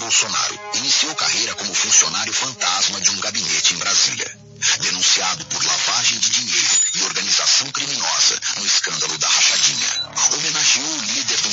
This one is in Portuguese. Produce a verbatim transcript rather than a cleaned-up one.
Bolsonaro iniciou carreira como funcionário fantasma de um gabinete em Brasília. Denunciado por lavagem de dinheiro e organização criminosa no escândalo da rachadinha. Homenageou o líder do